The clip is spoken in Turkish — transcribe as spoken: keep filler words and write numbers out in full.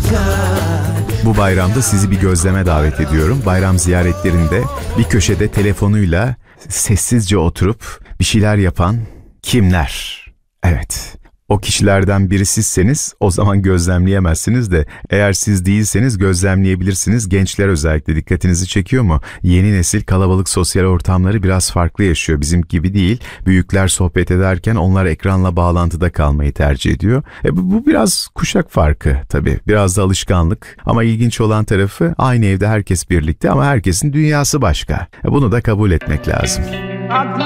Bu bayramda sizi bir gözleme davet ediyorum. Bayram ziyaretlerinde bir köşede telefonuyla sessizce oturup bir şeyler yapan kimler? Evet, o kişilerden biri sizseniz o zaman gözlemleyemezsiniz de eğer siz değilseniz gözlemleyebilirsiniz. Gençler özellikle dikkatinizi çekiyor mu? Yeni nesil kalabalık sosyal ortamları biraz farklı yaşıyor. Bizim gibi değil. Büyükler sohbet ederken onlar ekranla bağlantıda kalmayı tercih ediyor. E bu, bu biraz kuşak farkı tabii. Biraz da alışkanlık. Ama ilginç olan tarafı aynı evde herkes birlikte ama herkesin dünyası başka. E bunu da kabul etmek lazım.